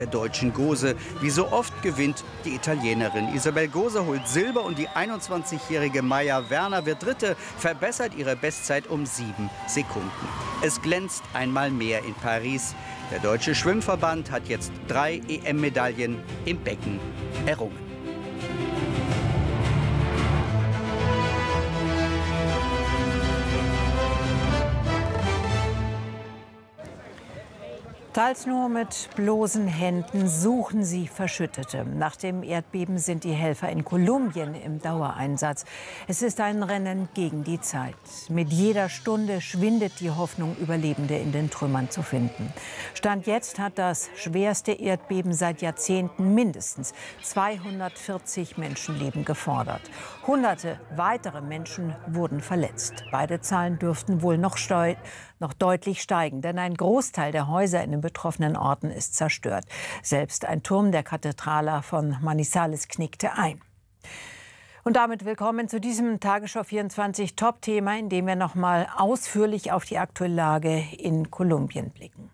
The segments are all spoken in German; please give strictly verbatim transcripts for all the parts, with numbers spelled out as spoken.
Der deutschen Gose. Wie so oft gewinnt die Italienerin. Isabel Gose holt Silber und die einundzwanzigjährige Maya Werner wird Dritte, verbessert ihre Bestzeit um sieben Sekunden. Es glänzt einmal mehr in Paris. Der Deutsche Schwimmverband hat jetzt drei E M-Medaillen im Becken errungen. Teils nur mit bloßen Händen suchen sie Verschüttete. Nach dem Erdbeben sind die Helfer in Kolumbien im Dauereinsatz. Es ist ein Rennen gegen die Zeit. Mit jeder Stunde schwindet die Hoffnung, Überlebende in den Trümmern zu finden. Stand jetzt hat das schwerste Erdbeben seit Jahrzehnten mindestens zweihundertvierzig Menschenleben gefordert. Hunderte weitere Menschen wurden verletzt. Beide Zahlen dürften wohl noch, noch deutlich steigen, denn ein Großteil der Häuser in den betroffenen Orten ist zerstört. Selbst ein Turm der Kathedrale von Manizales knickte ein. Und damit willkommen zu diesem Tagesschau vierundzwanzig Top-Thema, in dem wir noch mal ausführlich auf die aktuelle Lage in Kolumbien blicken.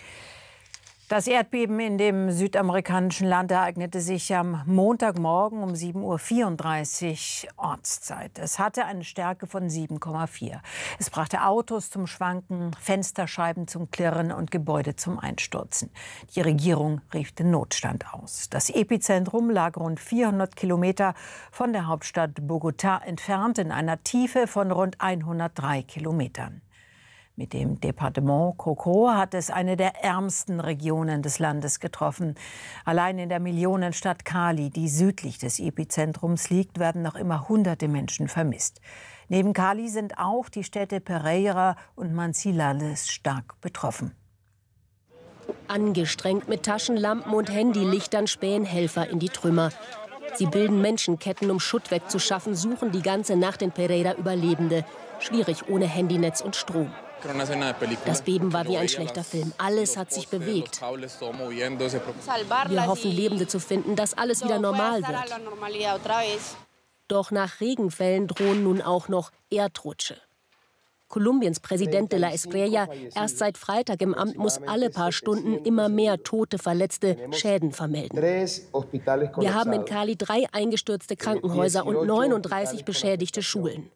Das Erdbeben in dem südamerikanischen Land ereignete sich am Montagmorgen um sieben Uhr vierunddreißig Ortszeit. Es hatte eine Stärke von sieben Komma vier. Es brachte Autos zum Schwanken, Fensterscheiben zum Klirren und Gebäude zum Einstürzen. Die Regierung rief den Notstand aus. Das Epizentrum lag rund vierhundert Kilometer von der Hauptstadt Bogotá entfernt, in einer Tiefe von rund hundertdrei Kilometern. Mit dem Departement Chocó hat es eine der ärmsten Regionen des Landes getroffen. Allein in der Millionenstadt Cali, die südlich des Epizentrums liegt, werden noch immer hunderte Menschen vermisst. Neben Cali sind auch die Städte Pereira und Manizales stark betroffen. Angestrengt mit Taschenlampen und Handylichtern spähen Helfer in die Trümmer. Sie bilden Menschenketten, um Schutt wegzuschaffen, suchen die ganze Nacht in Pereira Überlebende. Schwierig ohne Handynetz und Strom. Das Beben war wie ein schlechter Film. Alles hat sich bewegt. Wir hoffen, Lebende zu finden, dass alles wieder normal wird. Doch nach Regenfällen drohen nun auch noch Erdrutsche. Kolumbiens Präsident de la Espriella, erst seit Freitag im Amt, muss alle paar Stunden immer mehr Tote, Verletzte, Schäden vermelden. Wir haben in Cali drei eingestürzte Krankenhäuser und neununddreißig beschädigte Schulen.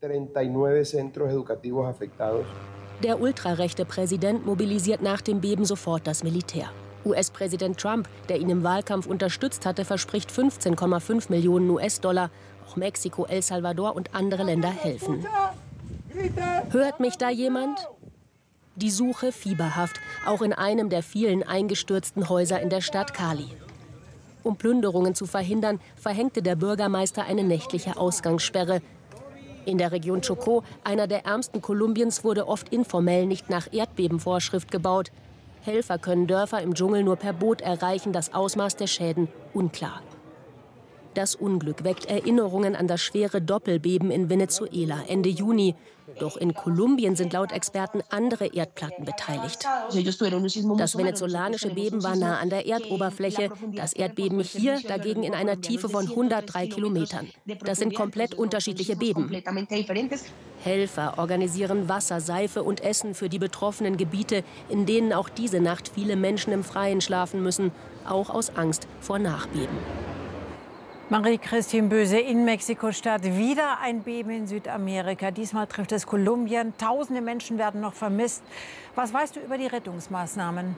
Der ultrarechte Präsident mobilisiert nach dem Beben sofort das Militär. U S-Präsident Trump, der ihn im Wahlkampf unterstützt hatte, verspricht fünfzehn Komma fünf Millionen U S-Dollar. Auch Mexiko, El Salvador und andere Länder helfen. Hört mich da jemand? Die Suche fieberhaft, auch in einem der vielen eingestürzten Häuser in der Stadt Cali. Um Plünderungen zu verhindern, verhängte der Bürgermeister eine nächtliche Ausgangssperre. In der Region Chocó, einer der ärmsten Kolumbiens, wurde oft informell nicht nach Erdbebenvorschrift gebaut. Helfer können Dörfer im Dschungel nur per Boot erreichen, das Ausmaß der Schäden unklar. Das Unglück weckt Erinnerungen an das schwere Doppelbeben in Venezuela Ende Juni. Doch in Kolumbien sind laut Experten andere Erdplatten beteiligt. Das venezolanische Beben war nah an der Erdoberfläche, das Erdbeben hier dagegen in einer Tiefe von hundertdrei Kilometern. Das sind komplett unterschiedliche Beben. Helfer organisieren Wasser, Seife und Essen für die betroffenen Gebiete, in denen auch diese Nacht viele Menschen im Freien schlafen müssen, auch aus Angst vor Nachbeben. Marie-Christine Böse in Mexiko-Stadt. Wieder ein Beben in Südamerika. Diesmal trifft es Kolumbien. Tausende Menschen werden noch vermisst. Was weißt du über die Rettungsmaßnahmen?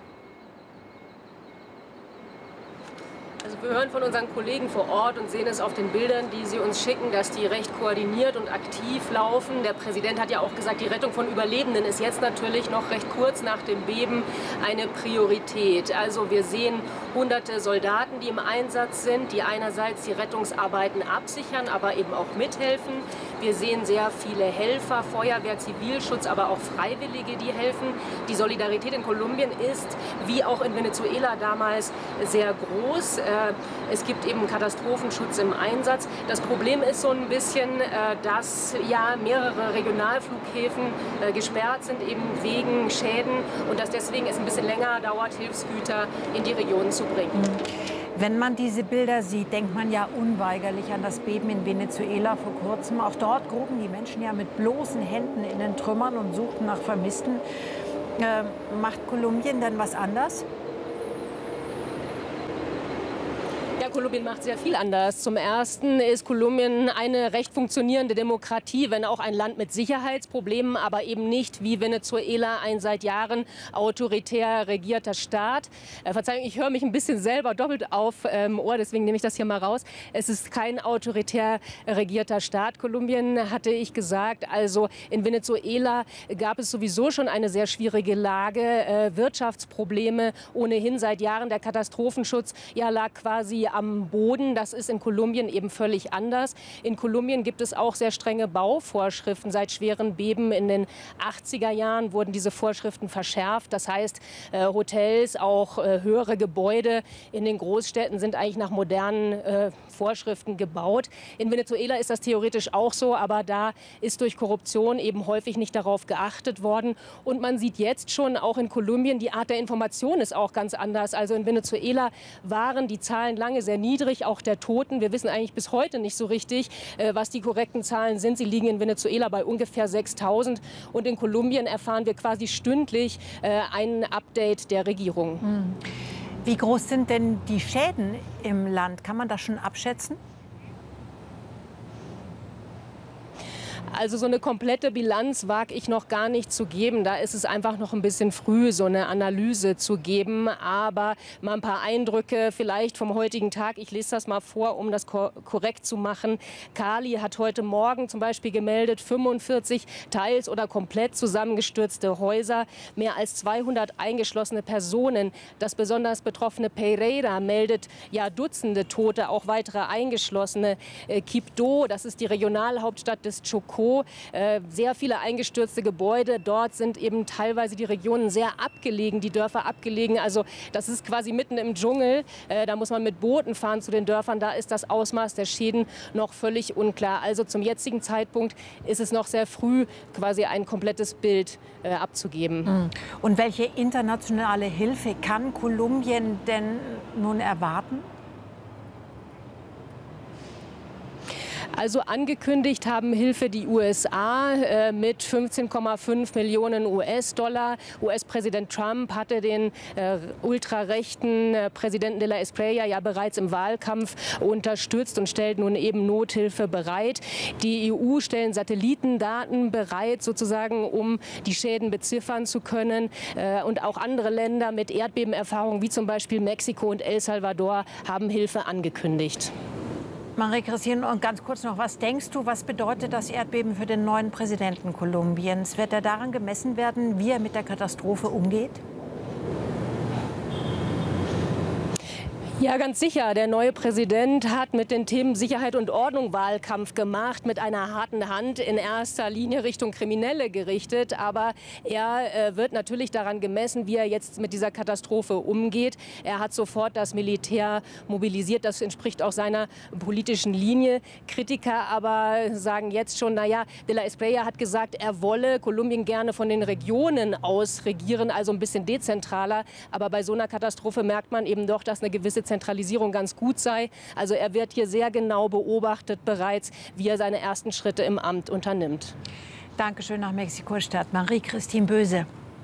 Also wir hören von unseren Kollegen vor Ort und sehen es auf den Bildern, die sie uns schicken, dass die recht koordiniert und aktiv laufen. Der Präsident hat ja auch gesagt, die Rettung von Überlebenden ist jetzt natürlich noch recht kurz nach dem Beben eine Priorität. Also wir sehen hunderte Soldaten, die im Einsatz sind, die einerseits die Rettungsarbeiten absichern, aber eben auch mithelfen. Wir sehen sehr viele Helfer, Feuerwehr, Zivilschutz, aber auch Freiwillige, die helfen. Die Solidarität in Kolumbien ist, wie auch in Venezuela damals, sehr groß. Es gibt eben Katastrophenschutz im Einsatz. Das Problem ist so ein bisschen, dass ja mehrere Regionalflughäfen gesperrt sind, eben wegen Schäden, und dass deswegen es ein bisschen länger dauert, Hilfsgüter in die Region zu bringen. Wenn man diese Bilder sieht, denkt man ja unweigerlich an das Beben in Venezuela vor kurzem. Auch dort gruben die Menschen ja mit bloßen Händen in den Trümmern und suchten nach Vermissten. Äh, macht Kolumbien denn was anders? Ja, Kolumbien macht sehr viel anders. Zum Ersten ist Kolumbien eine recht funktionierende Demokratie, wenn auch ein Land mit Sicherheitsproblemen, aber eben nicht wie Venezuela ein seit Jahren autoritär regierter Staat. Äh, Verzeihung, ich höre mich ein bisschen selber doppelt auf ähm, Ohr, deswegen nehme ich das hier mal raus. Es ist kein autoritär regierter Staat. Kolumbien, hatte ich gesagt. Also in Venezuela gab es sowieso schon eine sehr schwierige Lage, äh, Wirtschaftsprobleme ohnehin seit Jahren. Der Katastrophenschutz ja, lag quasi am Boden. Das ist in Kolumbien eben völlig anders. In Kolumbien gibt es auch sehr strenge Bauvorschriften. Seit schweren Beben in den achtziger Jahren wurden diese Vorschriften verschärft. Das heißt, äh, Hotels, auch äh, höhere Gebäude in den Großstädten sind eigentlich nach modernen äh, Vorschriften gebaut. In Venezuela ist das theoretisch auch so, aber da ist durch Korruption eben häufig nicht darauf geachtet worden. Und man sieht jetzt schon, auch in Kolumbien, die Art der Information ist auch ganz anders. Also in Venezuela waren die Zahlen lange sehr niedrig, auch der Toten. Wir wissen eigentlich bis heute nicht so richtig, äh, was die korrekten Zahlen sind. Sie liegen in Venezuela bei ungefähr sechstausend. Und in Kolumbien erfahren wir quasi stündlich äh, ein Update der Regierung. Hm. Wie groß sind denn die Schäden im Land? Kann man das schon abschätzen? Also so eine komplette Bilanz wage ich noch gar nicht zu geben. Da ist es einfach noch ein bisschen früh, so eine Analyse zu geben. Aber mal ein paar Eindrücke vielleicht vom heutigen Tag. Ich lese das mal vor, um das ko korrekt zu machen. Cali hat heute Morgen zum Beispiel gemeldet, fünfundvierzig teils oder komplett zusammengestürzte Häuser, mehr als zweihundert eingeschlossene Personen. Das besonders betroffene Pereira meldet ja Dutzende Tote, auch weitere eingeschlossene. Äh, Quibdó, das ist die Regionalhauptstadt des Chocó, Äh, sehr viele eingestürzte Gebäude. Dort sind eben teilweise die Regionen sehr abgelegen, die Dörfer abgelegen. Also das ist quasi mitten im Dschungel. Äh, da muss man mit Booten fahren zu den Dörfern. Da ist das Ausmaß der Schäden noch völlig unklar. Also zum jetzigen Zeitpunkt ist es noch sehr früh, quasi ein komplettes Bild äh, abzugeben. Und welche internationale Hilfe kann Kolumbien denn nun erwarten? Also angekündigt haben Hilfe die U S A äh, mit fünfzehn Komma fünf Millionen U S-Dollar. U S-Präsident Trump hatte den äh, ultrarechten äh, Präsidenten de la Espriella ja bereits im Wahlkampf unterstützt und stellt nun eben Nothilfe bereit. Die E U stellen Satellitendaten bereit, sozusagen, um die Schäden beziffern zu können. Äh, und auch andere Länder mit Erdbebenerfahrung, wie zum Beispiel Mexiko und El Salvador, haben Hilfe angekündigt. Marie-Christine, und ganz kurz noch, was denkst du, was bedeutet das Erdbeben für den neuen Präsidenten Kolumbiens? Wird er daran gemessen werden, wie er mit der Katastrophe umgeht? Ja, ganz sicher. Der neue Präsident hat mit den Themen Sicherheit und Ordnung Wahlkampf gemacht, mit einer harten Hand in erster Linie Richtung Kriminelle gerichtet. Aber er äh, wird natürlich daran gemessen, wie er jetzt mit dieser Katastrophe umgeht. Er hat sofort das Militär mobilisiert. Das entspricht auch seiner politischen Linie. Kritiker aber sagen jetzt schon, naja, de la Espriella hat gesagt, er wolle Kolumbien gerne von den Regionen aus regieren, also ein bisschen dezentraler. Aber bei so einer Katastrophe merkt man eben doch, dass eine gewisse Zentralisierung ganz gut sei. Also er wird hier sehr genau beobachtet bereits, wie er seine ersten Schritte im Amt unternimmt. Dankeschön nach Mexiko-Stadt. Marie-Christine Böse.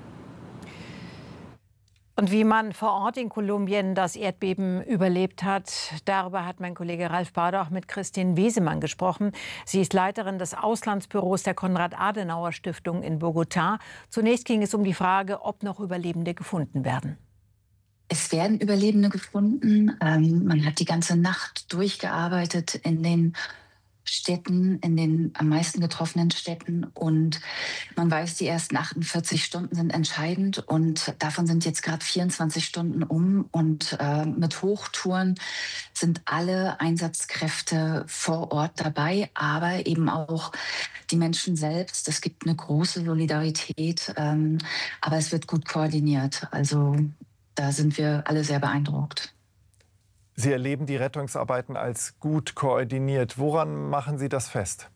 Und wie man vor Ort in Kolumbien das Erdbeben überlebt hat, darüber hat mein Kollege Ralf Bader auch mit Christine Wesemann gesprochen. Sie ist Leiterin des Auslandsbüros der Konrad-Adenauer-Stiftung in Bogotá. Zunächst ging es um die Frage, ob noch Überlebende gefunden werden. Es werden Überlebende gefunden. Ähm, man hat die ganze Nacht durchgearbeitet in den Städten, in den am meisten getroffenen Städten. Und man weiß, die ersten achtundvierzig Stunden sind entscheidend. Und davon sind jetzt gerade vierundzwanzig Stunden um. Und äh, mit Hochtouren sind alle Einsatzkräfte vor Ort dabei, aber eben auch die Menschen selbst. Es gibt eine große Solidarität, ähm, aber es wird gut koordiniert. Also da sind wir alle sehr beeindruckt. Sie erleben die Rettungsarbeiten als gut koordiniert. Woran machen Sie das fest?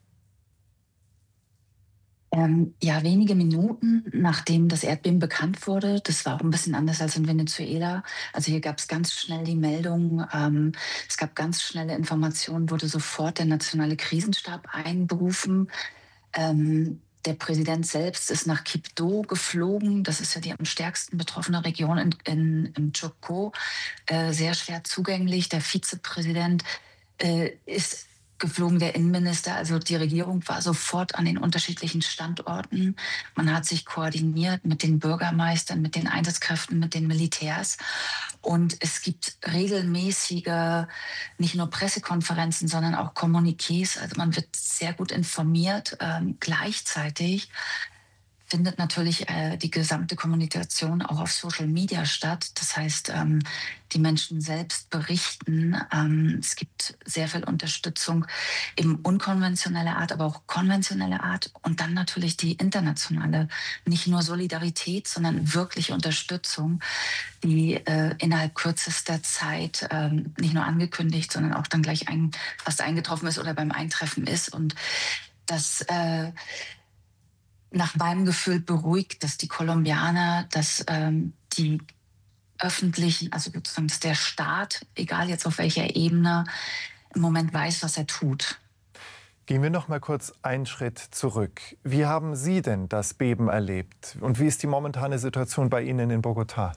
Ähm, ja, wenige Minuten nachdem das Erdbeben bekannt wurde, das war auch ein bisschen anders als in Venezuela. Also hier gab es ganz schnell die Meldung, ähm, es gab ganz schnelle Informationen, wurde sofort der nationale Krisenstab einberufen. Ähm, der Präsident selbst ist nach Quibdó geflogen. Das ist ja die am stärksten betroffene Region in, in, im Chocó, äh, sehr schwer zugänglich. Der Vizepräsident äh, ist geflogen, der Innenminister. Also die Regierung war sofort an den unterschiedlichen Standorten. Man hat sich koordiniert mit den Bürgermeistern, mit den Einsatzkräften, mit den Militärs. Und es gibt regelmäßige, nicht nur Pressekonferenzen, sondern auch Kommuniqués. Also man wird sehr gut informiert. Ähm, gleichzeitig findet natürlich äh, die gesamte Kommunikation auch auf Social Media statt. Das heißt, ähm, die Menschen selbst berichten. Ähm, es gibt sehr viel Unterstützung, eben unkonventionelle Art, aber auch konventionelle Art. Und dann natürlich die internationale, nicht nur Solidarität, sondern wirkliche Unterstützung, die äh, innerhalb kürzester Zeit ähm, nicht nur angekündigt, sondern auch dann gleich ein, fast eingetroffen ist oder beim Eintreffen ist. Und das äh, nach meinem Gefühl beruhigt, dass die Kolumbianer, dass ähm, die öffentlichen, also sozusagen dass der Staat, egal jetzt auf welcher Ebene, im Moment weiß, was er tut. Gehen wir noch mal kurz einen Schritt zurück. Wie haben Sie denn das Beben erlebt? Und wie ist die momentane Situation bei Ihnen in Bogotá?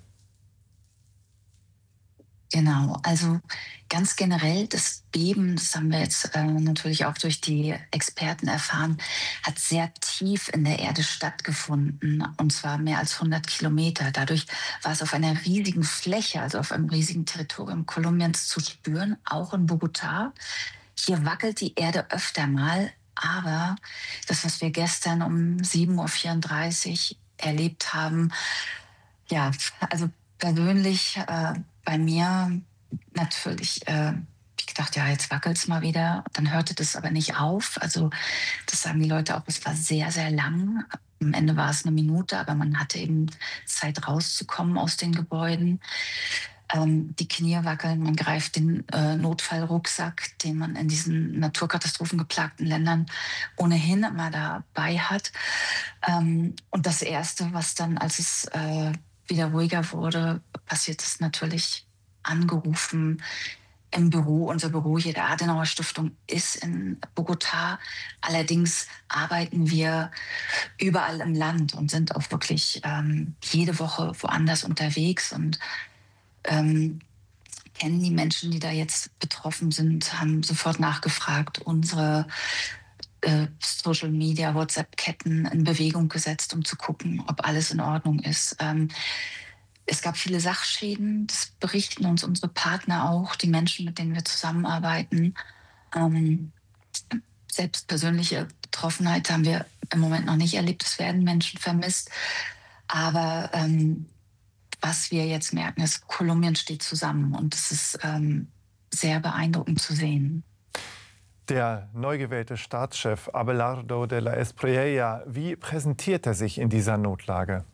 Genau, also ganz generell das Beben, das haben wir jetzt äh, natürlich auch durch die Experten erfahren, hat sehr tief in der Erde stattgefunden, und zwar mehr als hundert Kilometer. Dadurch war es auf einer riesigen Fläche, also auf einem riesigen Territorium Kolumbiens zu spüren, auch in Bogotá. Hier wackelt die Erde öfter mal, aber das, was wir gestern um sieben Uhr vierunddreißig erlebt haben, ja, also persönlich äh, bei mir natürlich, äh, ich gedacht, ja, jetzt wackelt's mal wieder. Dann hörte das aber nicht auf. Also das sagen die Leute auch, es war sehr, sehr lang. Am Ende war es eine Minute, aber man hatte eben Zeit rauszukommen aus den Gebäuden. Ähm, die Knie wackeln, man greift den äh, Notfallrucksack, den man in diesen naturkatastrophengeplagten Ländern ohnehin immer dabei hat. Ähm, und das Erste, was dann, als es äh, wieder ruhiger wurde, passiert es natürlich, angerufen im Büro. Unser Büro hier der Adenauer Stiftung ist in Bogotá. Allerdings arbeiten wir überall im Land und sind auch wirklich ähm, jede Woche woanders unterwegs und ähm, kennen die Menschen, die da jetzt betroffen sind, haben sofort nachgefragt, unsere äh, Social Media, WhatsApp-Ketten in Bewegung gesetzt, um zu gucken, ob alles in Ordnung ist. Ähm, es gab viele Sachschäden, das berichten uns unsere Partner auch, die Menschen, mit denen wir zusammenarbeiten. Ähm, selbst persönliche Betroffenheit haben wir im Moment noch nicht erlebt. Es werden Menschen vermisst. Aber ähm, was wir jetzt merken, ist, Kolumbien steht zusammen. Und das ist ähm, sehr beeindruckend zu sehen. Der neu gewählte Staatschef Abelardo de la Espriella, wie präsentiert er sich in dieser Notlage?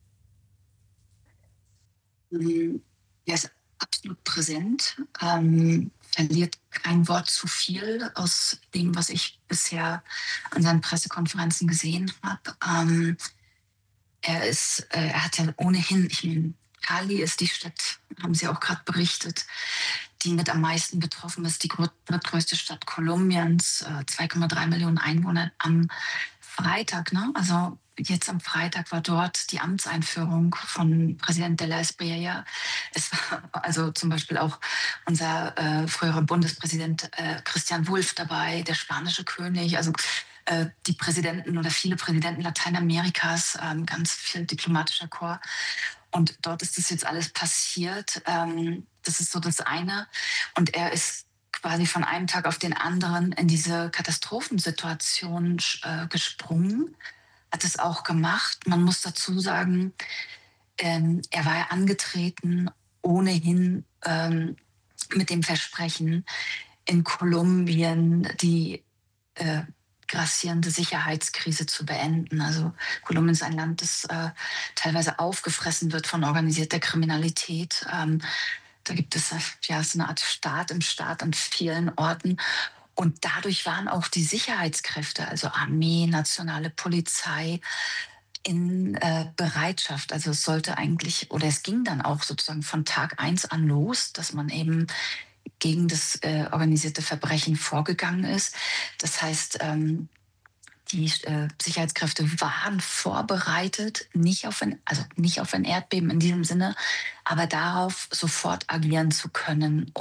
Er ist absolut präsent, ähm, verliert kein Wort zu viel aus dem, was ich bisher an seinen Pressekonferenzen gesehen habe. Ähm, er ist, äh, er hat ja ohnehin, ich meine, Cali ist die Stadt, haben Sie auch gerade berichtet, die mit am meisten betroffen ist, die drittgrößte Stadt Kolumbiens, äh, zwei Komma drei Millionen Einwohner am Freitag, ne? Also jetzt am Freitag war dort die Amtseinführung von Präsident de la Espriella. Es war also zum Beispiel auch unser äh, früherer Bundespräsident äh, Christian Wulff dabei, der spanische König, also äh, die Präsidenten oder viele Präsidenten Lateinamerikas, äh, ganz viel diplomatischer Korps. Und dort ist das jetzt alles passiert. Ähm, das ist so das eine. Und er ist quasi von einem Tag auf den anderen in diese Katastrophensituation äh, gesprungen, hat es auch gemacht. Man muss dazu sagen, ähm, er war ja angetreten ohnehin ähm, mit dem Versprechen, in Kolumbien die äh, grassierende Sicherheitskrise zu beenden. Also Kolumbien ist ein Land, das äh, teilweise aufgefressen wird von organisierter Kriminalität. Ähm, da gibt es ja so eine Art Staat im Staat an vielen Orten. Und dadurch waren auch die Sicherheitskräfte, also Armee, nationale Polizei, in äh, Bereitschaft. Also es sollte eigentlich, oder es ging dann auch sozusagen von Tag eins an los, dass man eben gegen das äh, organisierte Verbrechen vorgegangen ist. Das heißt, ähm, Die äh, Sicherheitskräfte waren vorbereitet, nicht auf ein, also nicht auf ein Erdbeben in diesem Sinne, aber darauf sofort agieren zu können.